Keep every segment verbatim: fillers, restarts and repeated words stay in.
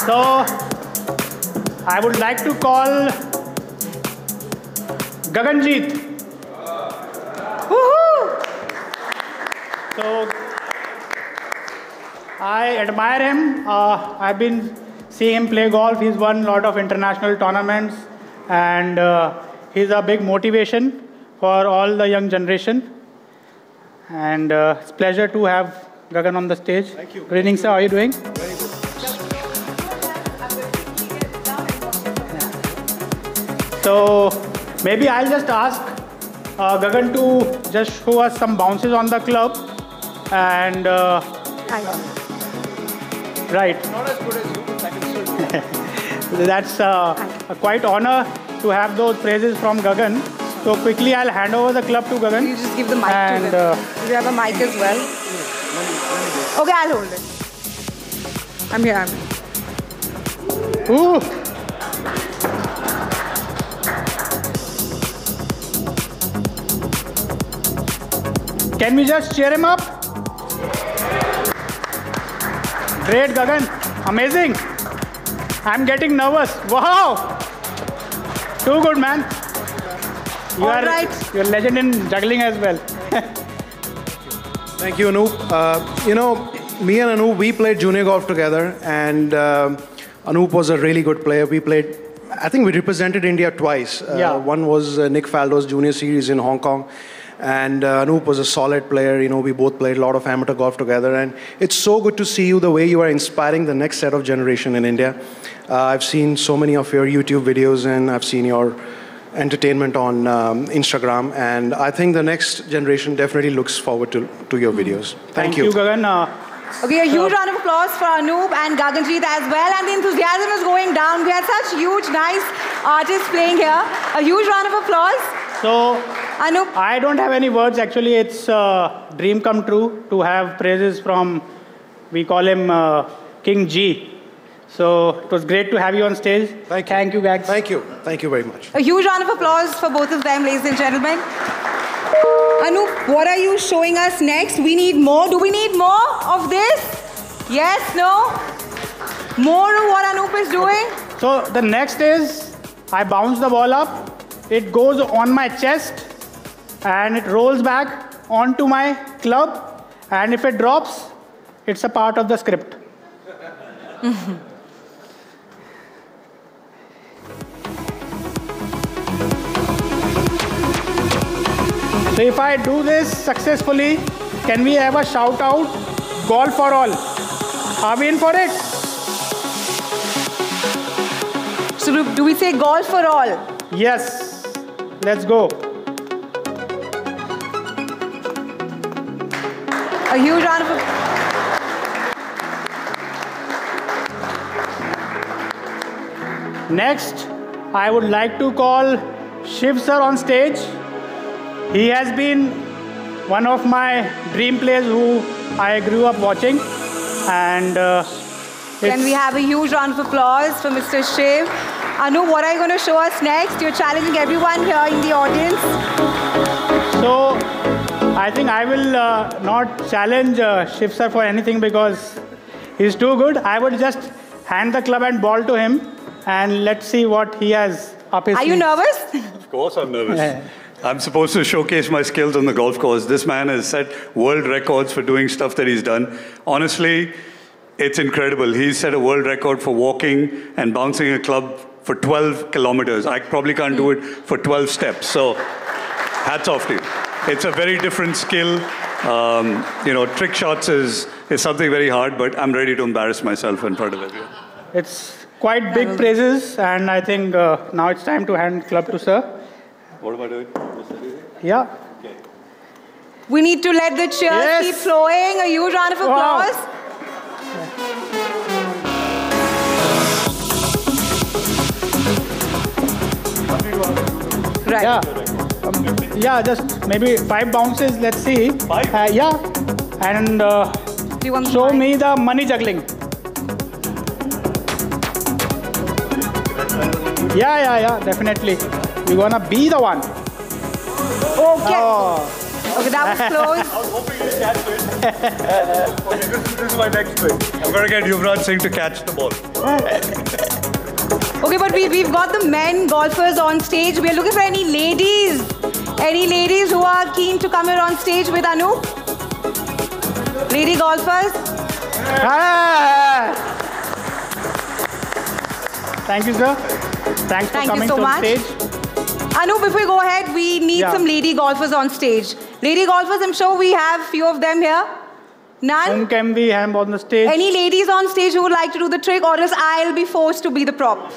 So, I would like to call Gaganjeet. Woohoo! So, I admire him. Uh, I've been seeing him play golf. He's won a lot of international tournaments, and uh, he's a big motivation for all the young generation. And uh, it's a pleasure to have Gagan on the stage. Thank you. Good evening, sir. How are you doing? Very good. So maybe I'll just ask uh, Gagan to just show us some bounces on the club. And uh, right. Not as good as you, but I can still do it. That's uh, a quite honor to have those praises from Gagan. So quickly I'll hand over the club to Gagan. You just give the mic and, to him. Uh, Do you have a mic as well? Okay, I'll hold it. I'm here. I'm here. Ooh. Can we just cheer him up? Great, Gagan. Amazing. I'm getting nervous. Wow. Too good, man. You All are, right. You're a legend in juggling as well. Thank you, Anoop. Uh, you know, me and Anoop, we played junior golf together, and uh, Anoop was a really good player. We played, I think we represented India twice. Uh, Yeah. One was uh, Nick Faldo's junior series in Hong Kong, and uh, Anoop was a solid player. You know, we both played a lot of amateur golf together, and it's so good to see you the way you are inspiring the next set of generation in India. Uh, I've seen so many of your YouTube videos, and I've seen your entertainment on um, Instagram, and I think the next generation definitely looks forward to, to your videos. Thank, Thank you. you, Gagan. Uh, Okay, a huge round of applause for Anoop and Gaganjeet as well. And the enthusiasm is going down. We had such huge, nice artists playing here. A huge round of applause. so Anoop. I don't have any words. Actually, it's a dream come true to have praises from, we call him uh, King G. So it was great to have you on stage. Thank you. Thank you, guys. Thank you. Thank you very much. A huge round of applause for both of them, ladies and gentlemen. Anoop, what are you showing us next? We need more. Do we need more of this? Yes, no? More of what Anoop is doing? So the next is, I bounce the ball up, it goes on my chest, and it rolls back onto my club, and if it drops, it's a part of the script. So if I do this successfully, can we have a shout out, golf for all? Are we in for it? So do, do we say golf for all? Yes, let's go. A huge round of applause. Next, I would like to call Shiv sir on stage. He has been one of my dream players who I grew up watching, and uh, Can we it's- have a huge round of applause for Mister Shiv? Anu, what are you going to show us next? You're challenging everyone here in the audience. So I think I will uh, not challenge uh, Shiv sir for anything because he's too good. I would just hand the club and ball to him, and let's see what he has up his Are you sleeve. nervous? Of course I'm nervous. I'm supposed to showcase my skills on the golf course. This man has set world records for doing stuff that he's done. Honestly, it's incredible. He's set a world record for walking and bouncing a club for twelve kilometers. I probably can't do it for twelve steps. So hats off to you. It's a very different skill. Um, you know, trick shots is, is something very hard, but I'm ready to embarrass myself in front of everyone. It's quite big praises, and I think uh, now it's time to hand club to sir. What am I doing? Yeah. We need to let the cheers Yes. keep flowing. A huge round of Wow. applause. Right. Yeah. Um, yeah, just maybe five bounces. Let's see. Five? Uh, yeah. And uh, Do you want show the mic? me the money juggling. Yeah, yeah, yeah, definitely. You're gonna be the one. Okay. Oh, Okay, that was close. I was hoping you'd catch it. Okay, this, this is my next trick. I'm going to get Yuvraj Singh to catch the ball. Okay, but we, we've got the men golfers on stage. We're looking for any ladies. Any ladies who are keen to come here on stage with Anup? Lady golfers? Ah! Thank you, sir. Thanks for Thank coming you so to much. stage. Anup, before we go ahead, we need Yeah. some lady golfers on stage. Lady golfers, I'm sure we have few of them here. None? Whom can we have on the stage? Any ladies on stage who would like to do the trick, or else I'll be forced to be the prop?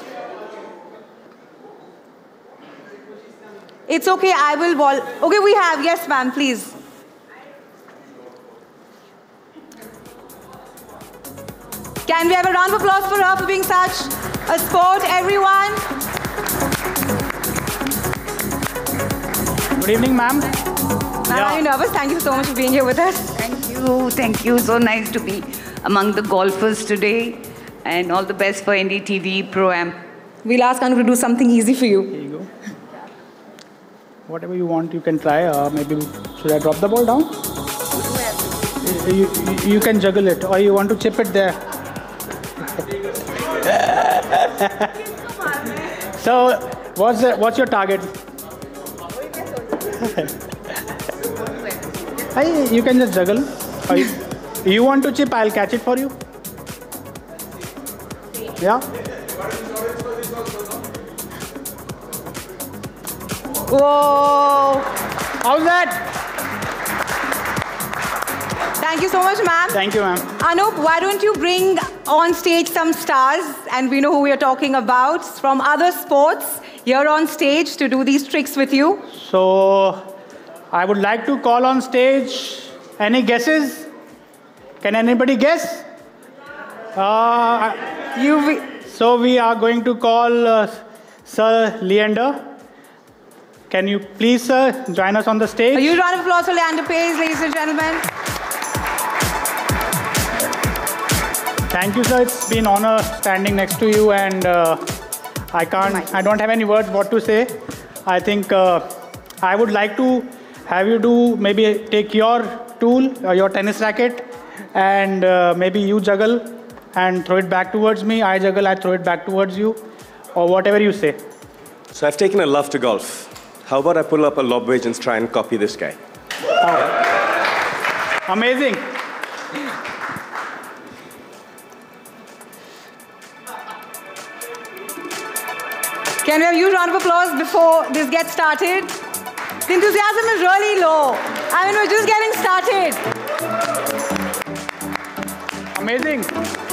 It's okay, I will vol- Okay, we have. Yes, ma'am, please. Can we have a round of applause for her for being such a sport, everyone? Good evening, ma'am. Ma'am, are you nervous? Thank you so much for being here with us. Thank you, thank you. So nice to be among the golfers today, and all the best for N D T V Pro-Am. We'll ask Anu to do something easy for you. Here you go. Whatever you want, you can try. Uh, maybe, should I drop the ball down? You, you, you can juggle it, or you want to chip it there. So, what's, the, what's your target? Hey, you can just juggle. Or you, you want to chip, I'll catch it for you. Yeah? Whoa! How's that? Thank you so much, ma'am. Thank you, ma'am. Anup, why don't you bring on stage some stars, and we know who we are talking about, from other sports here on stage to do these tricks with you. So, I would like to call on stage. Any guesses? Can anybody guess? Uh, You, so we are going to call uh, Sir Leander. Can you please, sir, join us on the stage? a huge round of applause for Leander Pace, ladies and gentlemen. Thank you, sir. It's been an honor standing next to you, and uh, I can't, I don't have any words what to say. I think uh, I would like to have you do, maybe take your tool, or your tennis racket, and uh, maybe you juggle and throw it back towards me. I juggle, I throw it back towards you, or whatever you say. So I've taken a love to golf. How about I pull up a lob wedge and try and copy this guy? Oh. Amazing. Can we have a huge round of applause before this gets started? The enthusiasm is really low. I mean, we're just getting started. Amazing.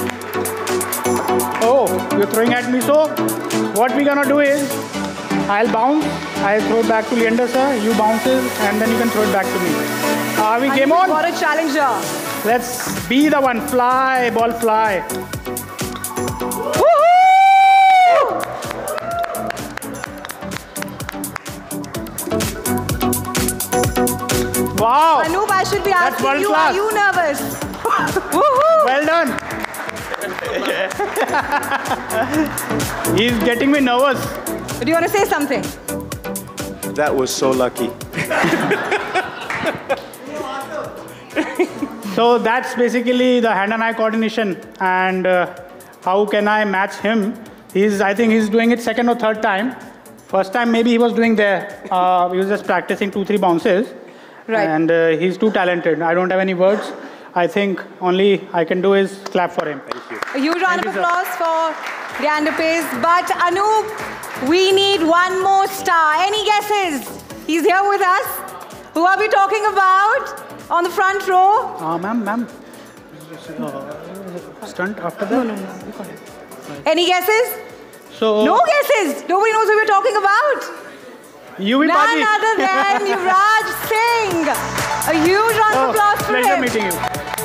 Oh, you're throwing at me. So, what we're gonna do is, I'll bounce, I'll throw it back to Leander, sir. You bounces, and then you can throw it back to me. Are we game on? What a challenger. Let's be the one. Fly, ball, fly. Woohoo! Wow. Anup, I should be That's asking world you, class. are you nervous? Woohoo! Well done. He's getting me nervous. Do you want to say something? That was so lucky. So that's basically the hand and eye coordination, and uh, how can I match him? He's, I think he's doing it second or third time. First time maybe he was doing there. Uh, he was just practicing two, three bounces. Right. And uh, he's too talented. I don't have any words. I think only I can do is clap for him. Thank you. A huge round Thank of you, sir. applause for Leander Pace. But Anup, we need one more star. Any guesses? He's here with us. Who are we talking about? On the front row. Uh, ma'am, ma'am. Uh, stunt after that? No, no, no. Any guesses? So, No guesses. Nobody knows who we're talking about. you will None other than Yuvraj Singh. A huge round of Oh, applause for pleasure him. meeting you.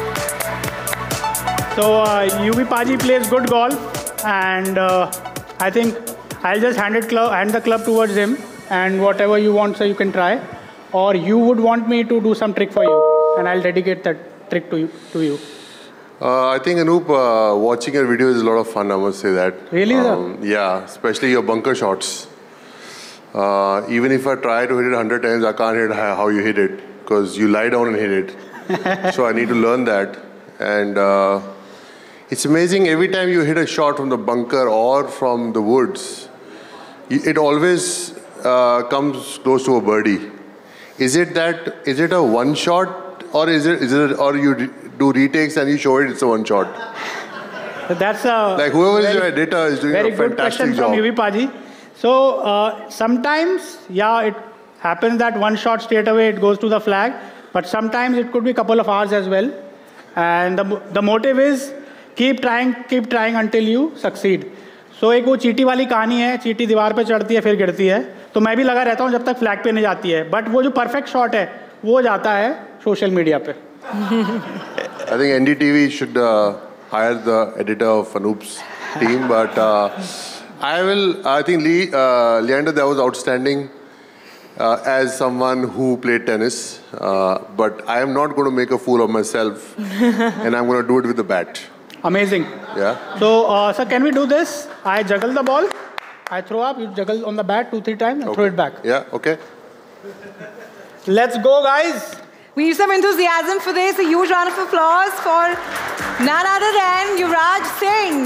So, uh, U V Paji plays good golf, and uh, I think I'll just hand it club, hand the club towards him, and whatever you want, so you can try, or you would want me to do some trick for you, and I'll dedicate that trick to you. To you. Uh, I think, Anup, uh, watching your video is a lot of fun, I must say that. Really, sir? Um, yeah, especially your bunker shots. Uh, even if I try to hit it a hundred times, I can't hit how you hit it. because you lie down and hit it. So I need to learn that. And uh, it's amazing, every time you hit a shot from the bunker or from the woods, it always uh, comes close to a birdie. Is it that, is it a one shot, or is it, is it, or you re do retakes and you show it, it's a one shot? That's a like whoever very, is your editor is doing very a good fantastic question job. from U V Paji. So uh, sometimes, yeah, it happens that one shot straight away it goes to the flag, but sometimes it could be a couple of hours as well. And the, the motive is keep trying, keep trying until you succeed. So एक वो चीटी वाली कहानी है, चीटी दीवार पे चढ़ती है फिर गिरती है, तो मैं भी लगा रहता हूँ जब तक फ्लैग पे नहीं जाती है, बट वो जो परफेक्ट शॉट है वो जाता है सोशल मीडिया पे. I think N D T V should uh, hire the editor of Anoop's team, but uh, I will, I think Lee, uh, Leander, that was outstanding uh, as someone who played tennis, uh, but I am not going to make a fool of myself and I'm going to do it with the bat. Amazing. Yeah. So, uh, sir, can we do this? I juggle the ball, I throw up, you juggle on the bat two, three times and okay. throw it back. Yeah, okay. Let's go, guys. We need some enthusiasm for this. A huge round of applause for none other than Yuvraj Singh.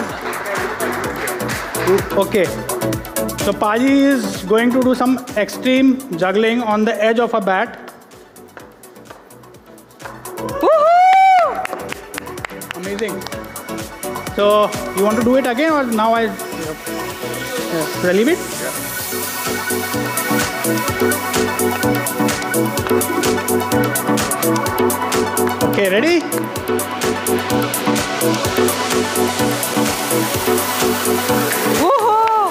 Okay. So Paji is going to do some extreme juggling on the edge of a bat. Woohoo! Amazing. So you want to do it again, or now I uh, relieve it? Okay, ready? Woohoo!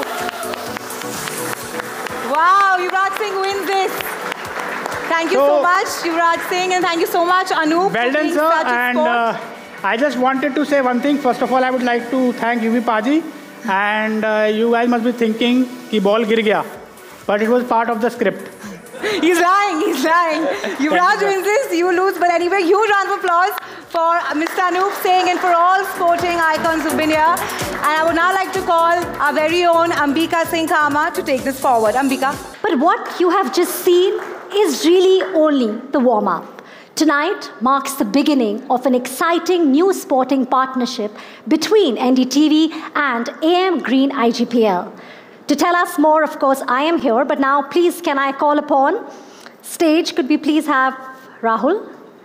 Wow, Yuvraj Singh wins this. Thank you so, So- much, Yuvraj Singh, and thank you so much, Anoop, Well for done, being sir. such a And sport. uh, I just wanted to say one thing. First of all, I would like to thank U V Paji. And uh, you guys must be thinking कि ball गिर गया, but it was part of the script. He's lying, he's lying. Yuvraj wins this, you lose. But anyway, huge round of applause for Mister Anoop Singh and for all sporting icons who've been here. And I would now like to call our very own Ambika Singh Kama to take this forward. Ambika. But what you have just seen is really only the warm-up. Tonight marks the beginning of an exciting new sporting partnership between N D T V and A M Green I G P L. To tell us more, of course, I am here, but now please can I call upon stage, could we please have Rahul,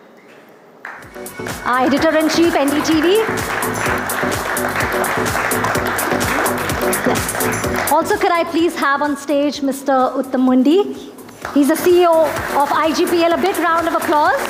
our editor-in-chief N D T V. Yes. Also, could I please have on stage Mister Uttam Mundi? He's the C E O of I G P L. A big round of applause.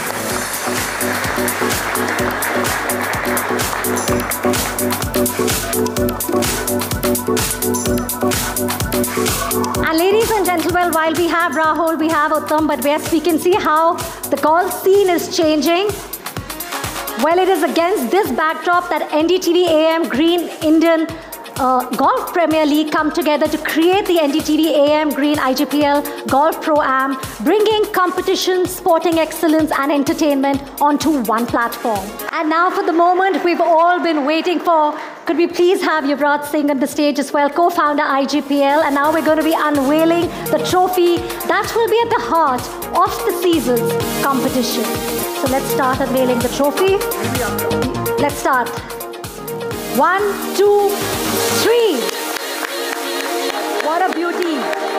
And ladies and gentlemen, while we have Rahul, we have Uttam, but yes, we can see how the golf scene is changing. Well, it is against this backdrop that N D T V A M Green Indian Uh, Golf Premier League come together to create the N D T V A M Green I G P L Golf Pro-Am, bringing competition, sporting excellence and entertainment onto one platform. And now for the moment we've all been waiting for, could we please have Yuvraj Singh on the stage as well, co-founder I G P L, and now we're going to be unveiling the trophy that will be at the heart of the season's competition. So let's start unveiling the trophy. Let's start. One, two, three. What a beauty.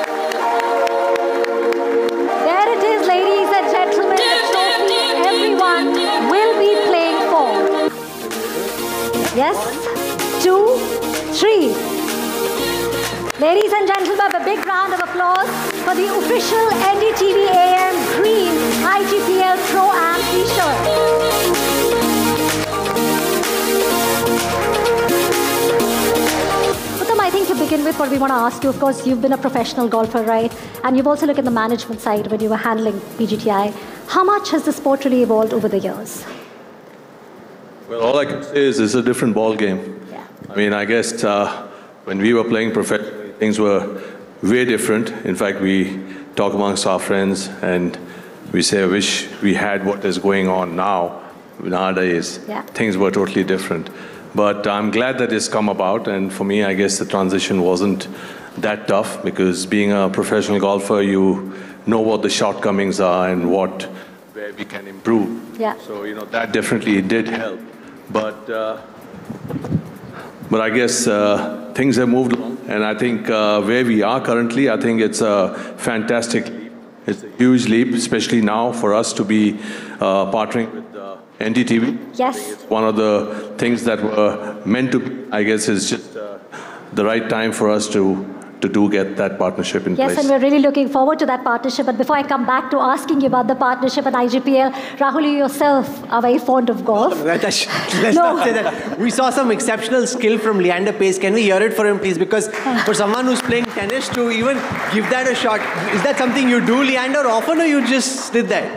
There it is, ladies and gentlemen, the trophy everyone will be playing for. Yes, two, three. Ladies and gentlemen, a big round of applause for the official N D T V A M Green I G P L Pro-Am t-shirt. I think to begin with, what we want to ask you, of course, you've been a professional golfer, right? And you've also looked at the management side when you were handling P G T I. How much has the sport really evolved over the years? Well, all I can say is it's a different ball game. Yeah. I mean, I guess uh, when we were playing professionally, things were way different. In fact, we talk amongst our friends and we say, I wish we had what is going on now. Nowadays, Yeah. things were totally different. But I'm glad that it's come about, and for me, I guess the transition wasn't that tough, because being a professional golfer, you know what the shortcomings are and what where we can improve. Yeah. So, you know, that definitely did help. But, uh, but I guess uh, things have moved along. And I think uh, where we are currently, I think it's a fantastic leap. It's a huge leap, especially now for us to be uh, partnering with uh, N D T V. Yes. It's one of the things that were meant to be, I guess, is just uh, the right time for us to to do get that partnership in yes, place. Yes, and we're really looking forward to that partnership. But before I come back to asking you about the partnership at I G P L, Rahul, you yourself are very fond of golf. No, let's No. not say that. We saw some exceptional skill from Leander Pace. Can we hear it for him, please? Because for someone who's playing tennis to even give that a shot, is that something you do, Leander, often, or you just did that?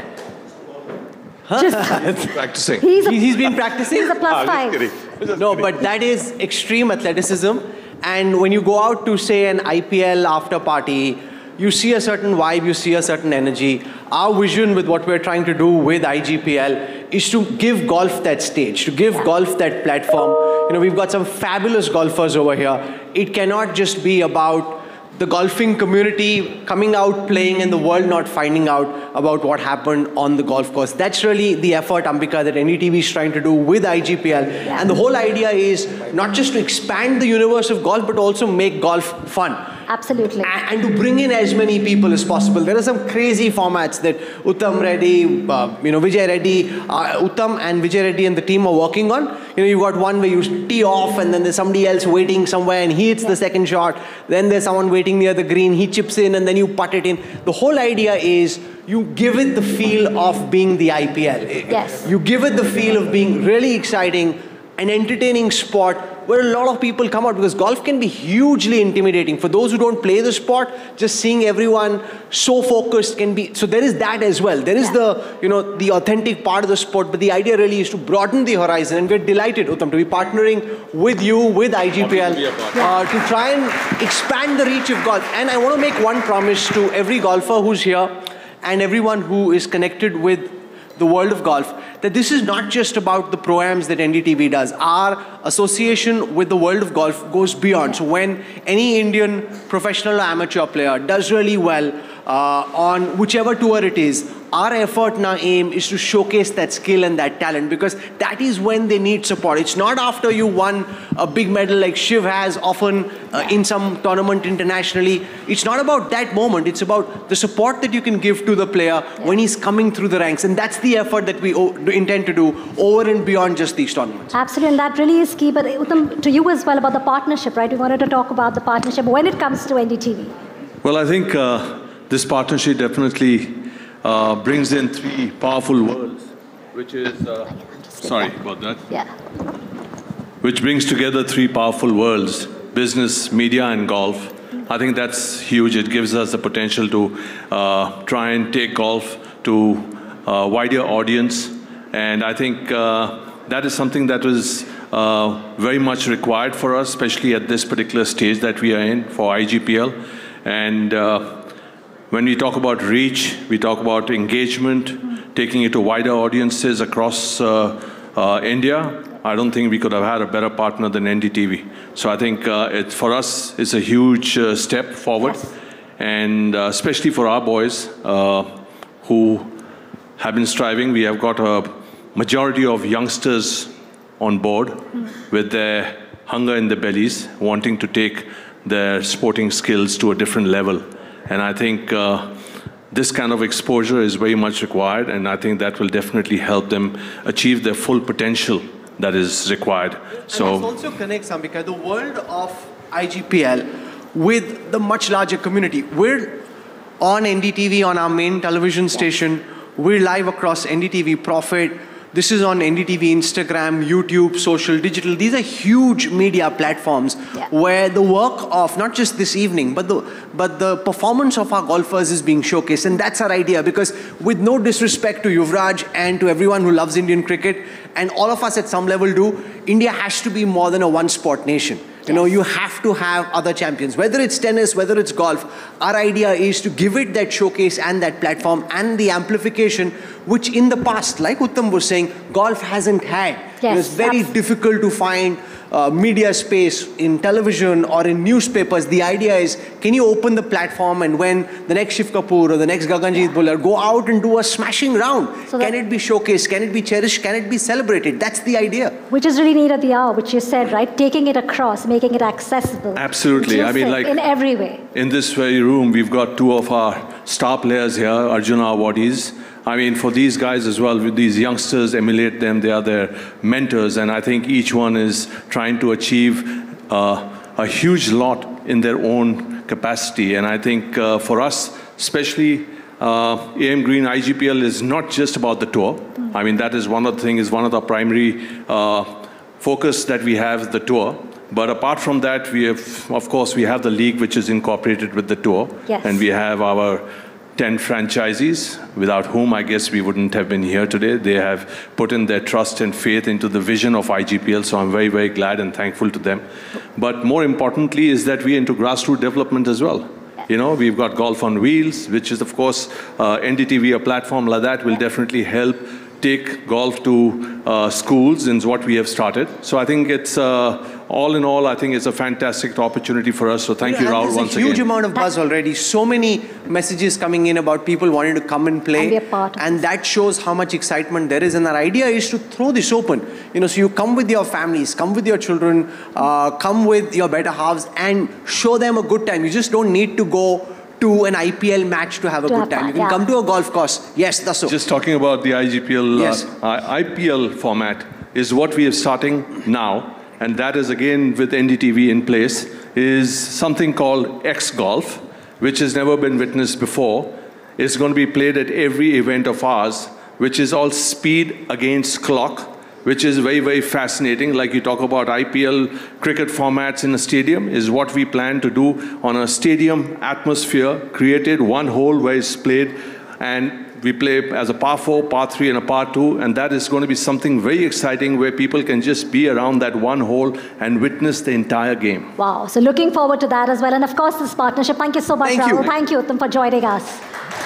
Huh? Just practicing. He's, a, he's been practicing? He's a plus Ah, five. just kidding. Just No, kidding. but that is extreme athleticism. And when you go out to, say, an I P L after party, you see a certain vibe, you see a certain energy. Our vision with what we're trying to do with I G P L is to give golf that stage, to give golf that platform. You know, we've got some fabulous golfers over here. It cannot just be about the golfing community coming out, playing, and the world not finding out about what happened on the golf course. That's really the effort, Ambika, that N D T V is trying to do with I G P L. Yeah. And the whole idea is not just to expand the universe of golf, but also make golf fun. Absolutely. And, and to bring in as many people as possible. There are some crazy formats that Uttam Reddy, uh, you know, Vijay Reddy, uh, Uttam and Vijay Reddy and the team are working on. You know, you've got one where you tee off and then there's somebody else waiting somewhere and he hits yeah. the second shot. Then there's someone waiting near the green, he chips in and then you putt it in. The whole idea is you give it the feel of being the I P L. Yes. You give it the feel of being really exciting, an entertaining sport where a lot of people come out, because golf can be hugely intimidating. For those who don't play the sport, just seeing everyone so focused can be, so there is that as well. There is yeah. the, you know, the authentic part of the sport, but the idea really is to broaden the horizon, and we're delighted, Uttam, to be partnering with you, with I G P L, uh, to try and expand the reach of golf. And I want to make one promise to every golfer who's here and everyone who is connected with the world of golf, that this is not just about the pro-ams that N D T V does. Our association with the world of golf goes beyond. So when any Indian professional or amateur player does really well uh, on whichever tour it is, our effort and our aim is to showcase that skill and that talent, because that is when they need support. It's not after you won a big medal like Shiv has often uh, in some tournament internationally. It's not about that moment. It's about the support that you can give to the player yeah. when he's coming through the ranks. And that's the effort that we intend to do over and beyond just these tournaments. Absolutely, and that really is key. But Uttam, to you as well about the partnership, right? We wanted to talk about the partnership when it comes to N D T V. Well, I think uh, this partnership definitely uh, brings in three powerful worlds, which is, uh, sorry about that. Yeah. Which brings together three powerful worlds, business, media, and golf. I think that's huge. It gives us the potential to uh, try and take golf to a wider audience. And I think uh, that is something that was uh, very much required for us, especially at this particular stage that we are in for I G P L. And uh, when we talk about reach, we talk about engagement, taking it to wider audiences across uh, uh, India. I don't think we could have had a better partner than N D T V. So I think uh, it, for us, it's a huge uh, step forward. Yes. And uh, especially for our boys uh, who have been striving. We have got a majority of youngsters on board mm. with their hunger in their bellies, wanting to take their sporting skills to a different level. And I think uh, this kind of exposure is very much required, and I think that will definitely help them achieve their full potential that is required. And so this also connects, Ambika, the world of I G P L with the much larger community. We're on N D T V, on our main television station. We're live across N D T V Profit. This is on N D T V, Instagram, YouTube, social, digital. These are huge media platforms yeah. where the work of not just this evening, but the, but the performance of our golfers is being showcased. And that's our idea, because with no disrespect to Yuvraj and to everyone who loves Indian cricket, and all of us at some level do, India has to be more than a one-sport nation. You know, you have to have other champions, whether it's tennis, whether it's golf. Our idea is to give it that showcase and that platform and the amplification, which in the past, like Uttam was saying, golf hasn't had. Yes, it was very difficult to find uh, media space, in television or in newspapers, the idea is, can you open the platform and when the next Shiv Kapoor or the next Gaganjeet Bhullar go out and do a smashing round, so can it be showcased, can it be cherished, can it be celebrated? That's the idea. Which is really neat at the hour, which you said, right? Taking it across, making it accessible. Absolutely. I mean, like, in every way. In this very room, we've got two of our star players here, Arjuna awardees. I mean, for these guys as well, with these youngsters, emulate them, they are their mentors, and I think each one is trying to achieve uh, a huge lot in their own capacity. And I think uh, for us, especially uh, A M Green I G P L is not just about the tour. Mm. I mean, that is one of the things, one of the primary uh, focus that we have is the tour. But apart from that, we have, of course, we have the league, which is incorporated with the tour. Yes. And we have our ten franchisees, without whom I guess we wouldn't have been here today. They have put in their trust and faith into the vision of I G P L, so I'm very, very glad and thankful to them. But more importantly is that we're into grassroots development as well. You know, we've got Golf on Wheels, which is, of course, uh, N D T V, a platform like that will definitely help take golf to uh, schools, is what we have started. So I think it's, uh, all in all, I think it's a fantastic opportunity for us. So thank yeah, you, Rahul, once again. There's a huge again. amount of buzz already. So many messages coming in about people wanting to come and play. And be a part. And that shows how much excitement there is. And our idea is to throw this open. You know, so you come with your families, come with your children, uh, come with your better halves and show them a good time. You just don't need to go to an I P L match to have a to good have time. That, you can yeah. come to a golf course. Yes, that's so. Just talking about the I G P L, yes. uh, I P L format is what we are starting now. And that is again with N D T V in place, is something called X Golf, which has never been witnessed before. It's going to be played at every event of ours, which is all speed against clock, which is very, very fascinating. Like you talk about I P L cricket formats in a stadium, is what we plan to do on a stadium atmosphere, created one hole where it's played, and we play as a par four, par three, and a par two, and that is going to be something very exciting where people can just be around that one hole and witness the entire game. Wow, so looking forward to that as well. And of course, this partnership. Thank you so much, Thank Rahul. You. Thank you, Uttam, for joining us.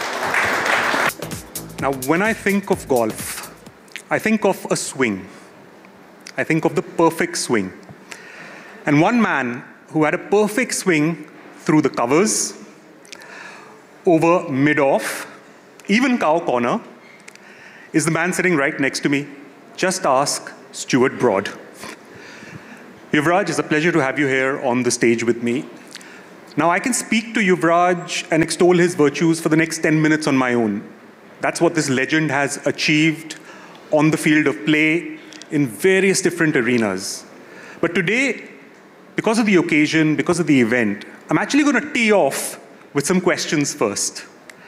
Now, when I think of golf, I think of a swing. I think of the perfect swing. And one man who had a perfect swing through the covers, over mid-off, even cow corner, is the man sitting right next to me. Just ask Stuart Broad. Yuvraj, it's a pleasure to have you here on the stage with me. Now, I can speak to Yuvraj and extol his virtues for the next ten minutes on my own. That's what this legend has achieved on the field of play in various different arenas. But today, because of the occasion, because of the event, I'm actually going to tee off with some questions first.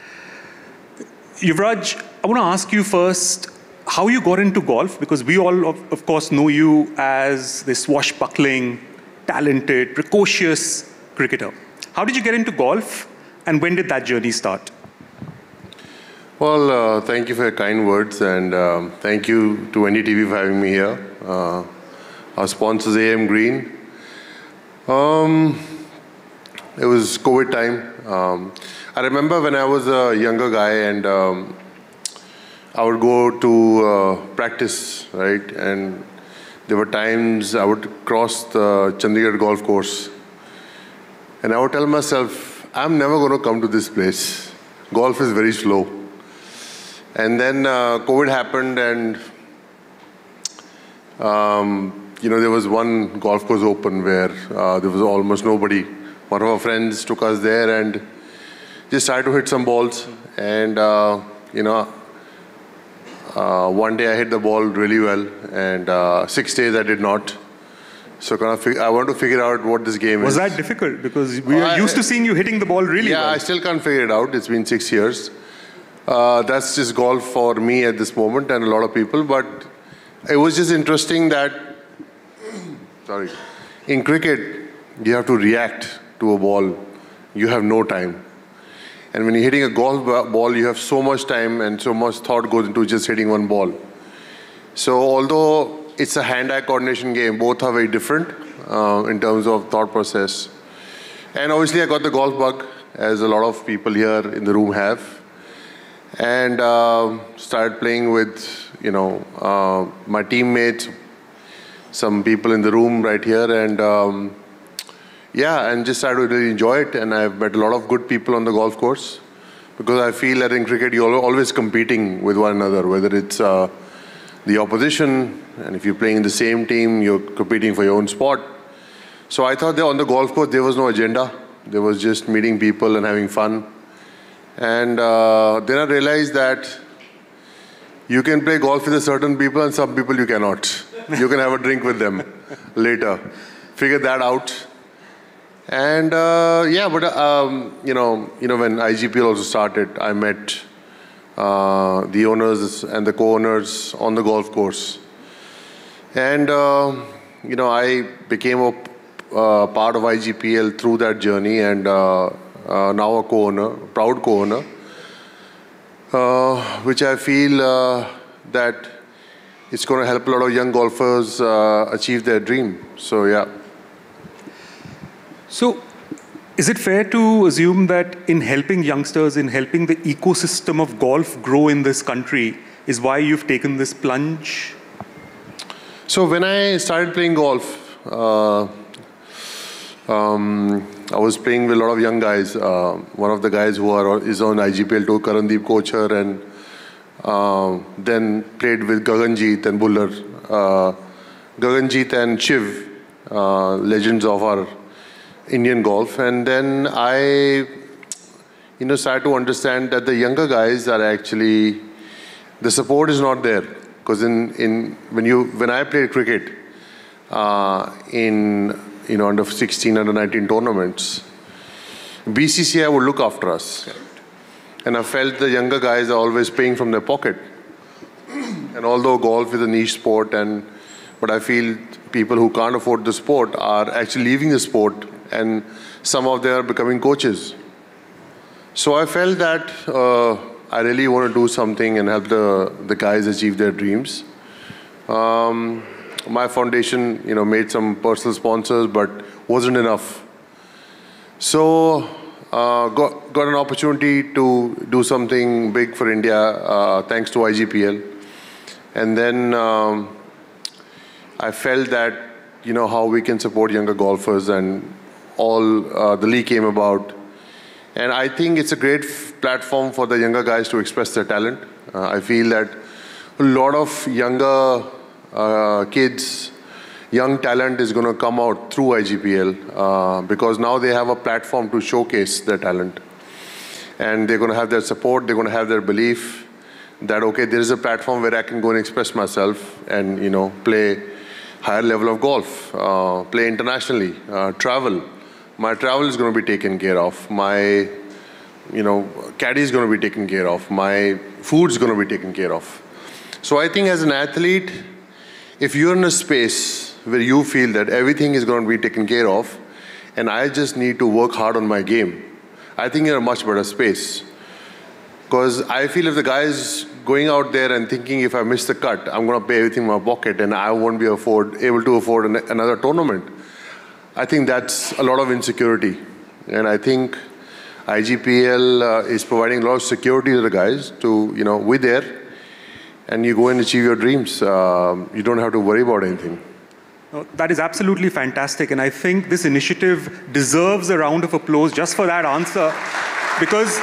Yuvraj, I want to ask you first how you got into golf, because we all, of, of course, know you as this swashbuckling, talented, precocious cricketer. How did you get into golf, and when did that journey start? Well, uh, thank you for your kind words, and um, thank you to N D T V for having me here. Uh, our sponsors, A M Green. Um, it was COVID time. Um, I remember when I was a younger guy, and um, I would go to uh, practice, right? And there were times I would cross the Chandigarh golf course, and I would tell myself, I'm never going to come to this place. Golf is very slow. And then uh, COVID happened, and um, you know, there was one golf course open where uh, there was almost nobody. One of our friends took us there and just tried to hit some balls. And uh, you know, uh, one day I hit the ball really well, and uh, six days I did not. So kind of I want to figure out what this game was is. Was that difficult? Because we are used to seeing you hitting the ball really yeah, well. Yeah, I still can't figure it out. It's been six years. Uh, that's just golf for me at this moment and a lot of people. But it was just interesting that, sorry, in cricket, you have to react to a ball. You have no time. And when you're hitting a golf ball, you have so much time and so much thought goes into just hitting one ball. So although it's a hand-eye coordination game, both are very different uh, in terms of thought process. And obviously I got the golf bug, as a lot of people here in the room have. And uh, started playing with, you know, uh, my teammates. some people in the room right here, and um, yeah, and just try to really enjoy it. And I've met a lot of good people on the golf course, because I feel that in cricket you're always competing with one another, whether it's uh, the opposition, and if you're playing in the same team, you're competing for your own spot. So I thought that on the golf course there was no agenda. There was just meeting people and having fun. And uh, then I realized that you can play golf with a certain people and some people you cannot. You can have a drink with them later. Figure that out. And uh, yeah, but um, you know, you know, when I G P L also started, I met uh, the owners and the co-owners on the golf course. And uh, you know, I became a uh, part of I G P L through that journey, and uh, uh, now a co-owner, proud co-owner, uh, which I feel uh, that it's going to help a lot of young golfers uh, achieve their dream. So yeah. So, is it fair to assume that in helping youngsters, in helping the ecosystem of golf grow in this country, is why you've taken this plunge? So when I started playing golf, uh, um, I was playing with a lot of young guys. Uh, one of the guys who are is on I G P L tour, Karandeep Kochhar, and uh, then played with Gaganjeet and Buller. Uh, Gaganjeet and Shiv, uh, legends of our Indian golf. And then I, you know, started to understand that the younger guys are actually, the support is not there. Because in, in when you when I played cricket uh, in you know under sixteen, under nineteen tournaments, B C C I would look after us. Correct. And I felt the younger guys are always paying from their pocket. And although golf is a niche sport, and but I feel people who can't afford the sport are actually leaving the sport, and some of them are becoming coaches. So I felt that uh, I really want to do something and help the, the guys achieve their dreams. Um, my foundation, you know, made some personal sponsors, but wasn't enough. So uh, got, got an opportunity to do something big for India, uh, thanks to I G P L. And then um, I felt that, you know, how we can support younger golfers, and all uh, the league came about. And I think it's a great platform for the younger guys to express their talent. Uh, I feel that a lot of younger uh, kids, young talent is going to come out through I G P L uh, because now they have a platform to showcase their talent. And they're going to have their support, they're going to have their belief that, okay, there is a platform where I can go and express myself and, you know, play higher level of golf, uh, play internationally, uh, travel. My travel is going to be taken care of. My, you know, caddy is going to be taken care of. My food is going to be taken care of. So I think as an athlete, if you're in a space where you feel that everything is going to be taken care of, and I just need to work hard on my game, I think you're in a much better space. Because I feel if the guy is going out there and thinking, if I miss the cut, I'm going to pay everything in my pocket and I won't be afford, able to afford an, another tournament, I think that's a lot of insecurity. And I think I G P L uh, is providing a lot of security to the guys to, you know, we're there and you go and achieve your dreams. Uh, you don't have to worry about anything. No, that is absolutely fantastic. And I think this initiative deserves a round of applause just for that answer. Because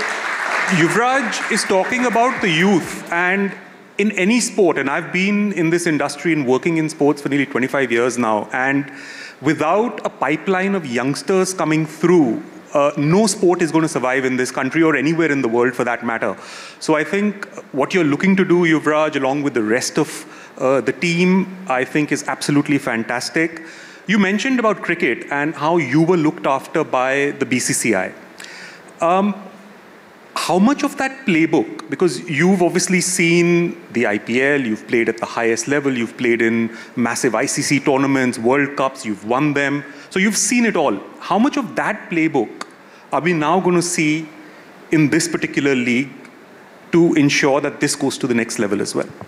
Yuvraj is talking about the youth, and in any sport, and I've been in this industry and working in sports for nearly twenty-five years now, and without a pipeline of youngsters coming through, uh, no sport is going to survive in this country or anywhere in the world for that matter. So I think what you're looking to do, Yuvraj, along with the rest of uh, the team, I think is absolutely fantastic. You mentioned about cricket and how you were looked after by the B C C I. Um, How much of that playbook, because you've obviously seen the I P L, you've played at the highest level, you've played in massive I C C tournaments, World Cups, you've won them, so you've seen it all. How much of that playbook are we now going to see in this particular league to ensure that this goes to the next level as well?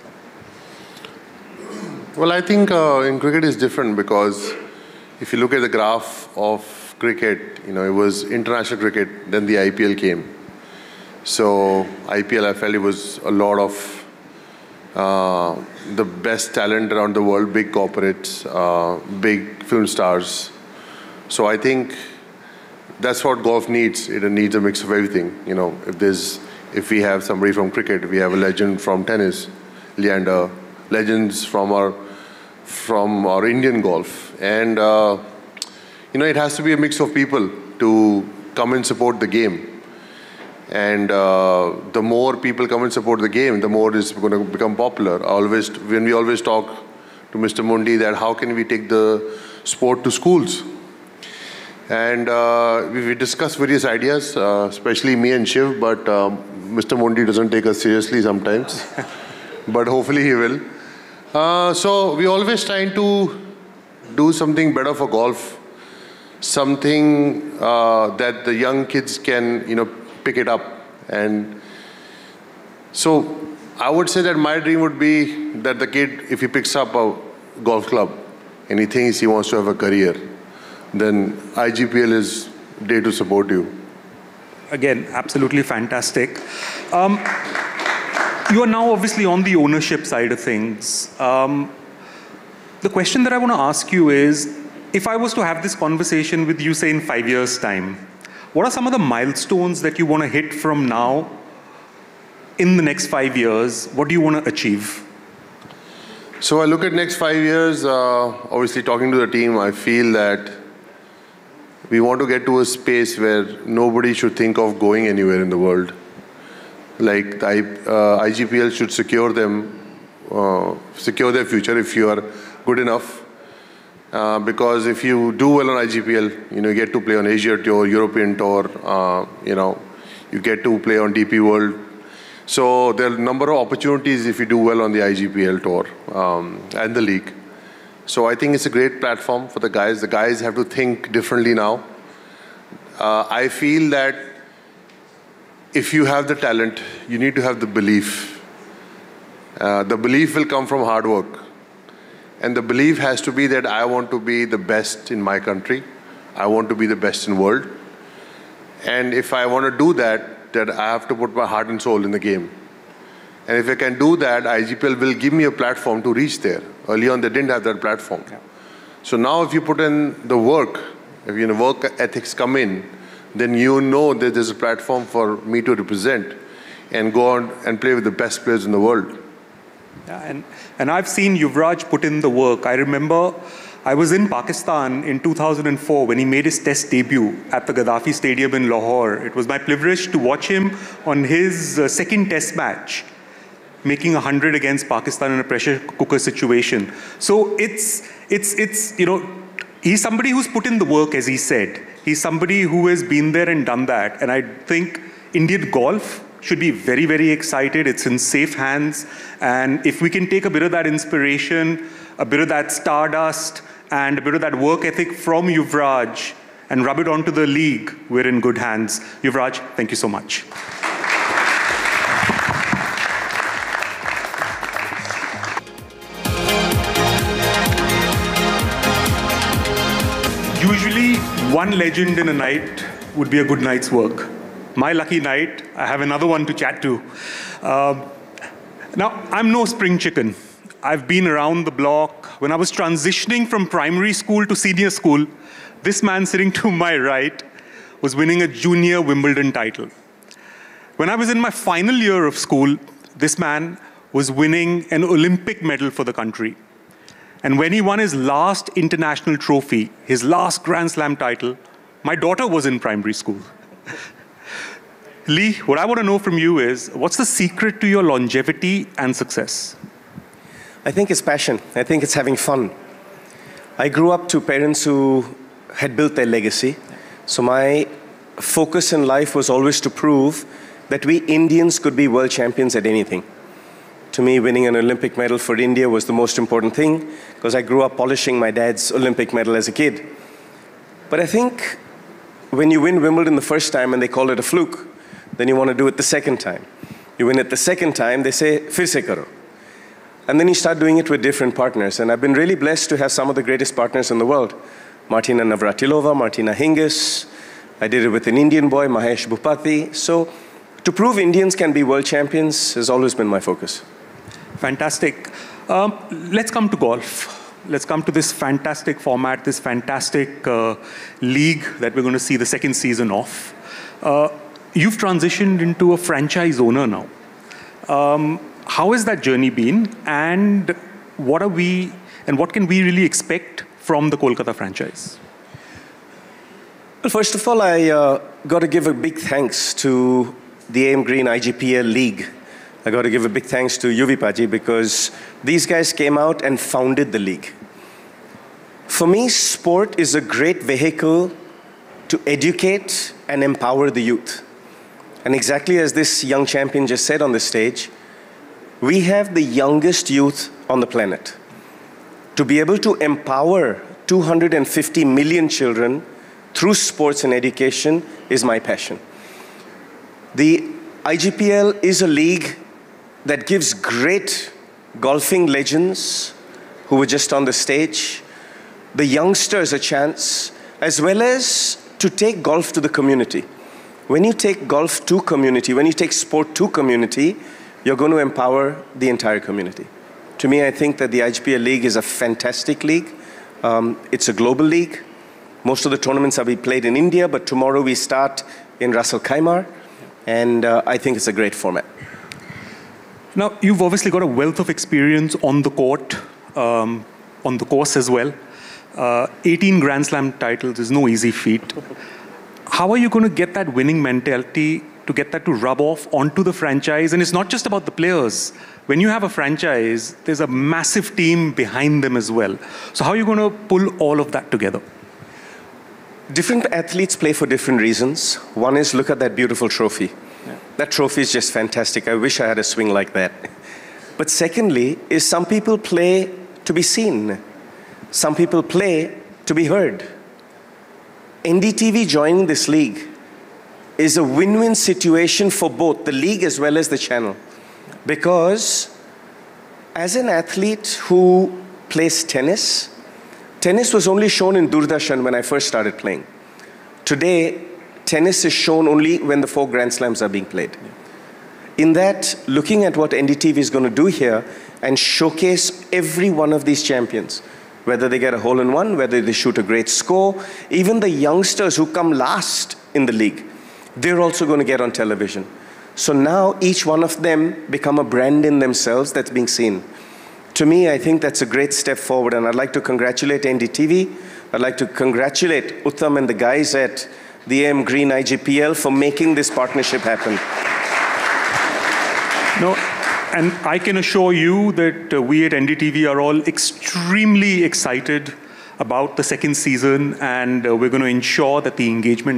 Well, I think uh, in cricket it's different, because if you look at the graph of cricket, you know, it was international cricket, then the I P L came. So I P L, I felt it was a lot of uh, the best talent around the world, big corporates, uh, big film stars. So I think that's what golf needs. It needs a mix of everything. You know, if there's, if we have somebody from cricket, we have a legend from tennis, Leander, legends from our from our Indian golf, and uh, you know, it has to be a mix of people to come and support the game. And uh, the more people come and support the game, the more it's going to become popular. Always, when we always talk to Mister Mundi that how can we take the sport to schools? And uh, we, we discuss various ideas, uh, especially me and Shiv, but um, Mister Mundi doesn't take us seriously sometimes. But hopefully he will. Uh, so we always trying to do something better for golf, something uh, that the young kids can, you know, pick it up. And so I would say that my dream would be that the kid, if he picks up a golf club and he thinks he wants to have a career, then I G P L is there to support you. Again, absolutely fantastic. Um, you are now obviously on the ownership side of things. Um, the question that I want to ask you is, if I was to have this conversation with you, say in five years' time, what are some of the milestones that you want to hit from now in the next five years? What do you want to achieve? So I look at next five years, uh, obviously talking to the team, I feel that we want to get to a space where nobody should think of going anywhere in the world. Like the uh, I G P L should secure them, uh, secure their future if you are good enough. Uh, because if you do well on I G P L, you know, you get to play on Asia Tour, European Tour, uh, you know, you get to play on D P World. So there are a number of opportunities if you do well on the I G P L Tour um, and the league. So I think it's a great platform for the guys. The guys have to think differently now. Uh, I feel that if you have the talent, you need to have the belief. Uh, the belief will come from hard work. And the belief has to be that I want to be the best in my country. I want to be the best in the world. And if I want to do that, then I have to put my heart and soul in the game. And if I can do that, I G P L will give me a platform to reach there. Early on, they didn't have that platform. Yeah. So now if you put in the work, if you know, work ethics come in, then you know that there's a platform for me to represent and go on and play with the best players in the world. Yeah, and, and I've seen Yuvraj put in the work. I remember I was in Pakistan in two thousand four when he made his test debut at the Gaddafi Stadium in Lahore. It was my privilege to watch him on his uh, second test match, making one hundred against Pakistan in a pressure cooker situation. So it's, it's, it's, you know, he's somebody who's put in the work, as he said. He's somebody who has been there and done that. And I think Indian golf should be very, very excited. It's in safe hands. And if we can take a bit of that inspiration, a bit of that stardust, and a bit of that work ethic from Yuvraj and rub it onto the league, we're in good hands. Yuvraj, thank you so much. Usually, one legend in a night would be a good night's work. My lucky night, I have another one to chat to. Um, now, I'm no spring chicken. I've been around the block. When I was transitioning from primary school to senior school, this man sitting to my right was winning a junior Wimbledon title. When I was in my final year of school, this man was winning an Olympic medal for the country. And when he won his last international trophy, his last Grand Slam title, my daughter was in primary school. Lee, what I want to know from you is, what's the secret to your longevity and success? I think it's passion. I think it's having fun. I grew up to parents who had built their legacy. So my focus in life was always to prove that we Indians could be world champions at anything. To me, winning an Olympic medal for India was the most important thing, because I grew up polishing my dad's Olympic medal as a kid. But I think when you win Wimbledon the first time and they call it a fluke, then you want to do it the second time. You win it the second time, they say, fir se karo. And then you start doing it with different partners. And I've been really blessed to have some of the greatest partners in the world. Martina Navratilova, Martina Hingis. I did it with an Indian boy, Mahesh Bhupati. So to prove Indians can be world champions has always been my focus. Fantastic. Um, let's come to golf. Let's come to this fantastic format, this fantastic uh, league that we're going to see the second season of. Uh, you've transitioned into a franchise owner now. Um, how has that journey been, and what are we, and what can we really expect from the Kolkata franchise? Well, first of all, I uh, got to give a big thanks to the A M Green I G P L League. I got to give a big thanks to Yuvi Paji, because these guys came out and founded the league. For me, sport is a great vehicle to educate and empower the youth. And exactly as this young champion just said on the stage, we have the youngest youth on the planet. To be able to empower two hundred fifty million children through sports and education is my passion. The I G P L is a league that gives great golfing legends who were just on the stage, the youngsters a chance, as well as to take golf to the community. When you take golf to community, when you take sport to community, you're going to empower the entire community. To me, I think that the I G P L League is a fantastic league. Um, it's a global league. Most of the tournaments are being played in India, but tomorrow we start in Ras Al Khaimah, and uh, I think it's a great format. Now, you've obviously got a wealth of experience on the court, um, on the course as well. Uh, eighteen Grand Slam titles is no easy feat. How are you going to get that winning mentality, to get that to rub off onto the franchise? And it's not just about the players. When you have a franchise, there's a massive team behind them as well. So how are you going to pull all of that together? Different athletes play for different reasons. One is, look at that beautiful trophy. Yeah. That trophy is just fantastic. I wish I had a swing like that. But secondly, is some people play to be seen. Some people play to be heard. N D T V joining this league is a win-win situation for both the league as well as the channel. Because as an athlete who plays tennis, tennis was only shown in Doordarshan when I first started playing. Today, tennis is shown only when the four Grand Slams are being played. In that, looking at what N D T V is going to do here and showcase every one of these champions, whether they get a hole-in-one, whether they shoot a great score, even the youngsters who come last in the league, they're also going to get on television. So now each one of them become a brand in themselves that's being seen. To me, I think that's a great step forward, and I'd like to congratulate N D T V. I'd like to congratulate Uttam and the guys at the A M Green I G P L for making this partnership happen. No, and I can assure you that uh, we at N D T V are all extremely excited about the second season, and uh, we're going to ensure that the engagement